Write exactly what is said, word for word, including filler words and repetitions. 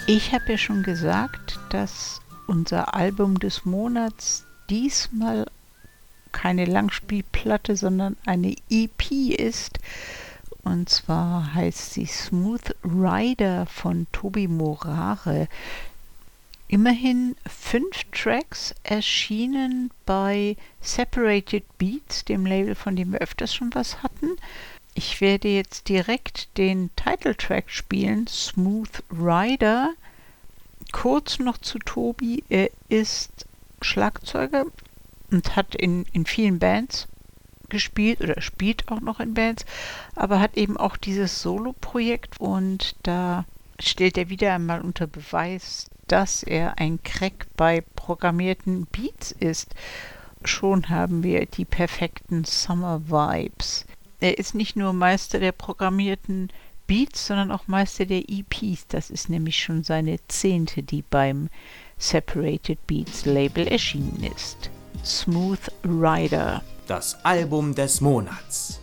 Ich habe ja schon gesagt, dass unser Album des Monats diesmal keine Langspielplatte, sondern eine E P ist. Und zwar heißt sie Smooth Rider von Tobi Morare. Immerhin fünf Tracks erschienen bei Separated Beats, dem Label, von dem wir öfters schon was hatten. Ich werde jetzt direkt den Titeltrack spielen, Smooth Rider. Kurz noch zu Tobi, er ist Schlagzeuger und hat in, in vielen Bands gespielt oder spielt auch noch in Bands, aber hat eben auch dieses Solo-Projekt und da stellt er wieder einmal unter Beweis, dass er ein Crack bei programmierten Beats ist. Schon haben wir die perfekten Summer Vibes. Er ist nicht nur Meister der programmierten Beats, sondern auch Meister der E Ps. Das ist nämlich schon seine zehnte, die beim Separated Beats Label erschienen ist. Smooth Rider. Das Album des Monats.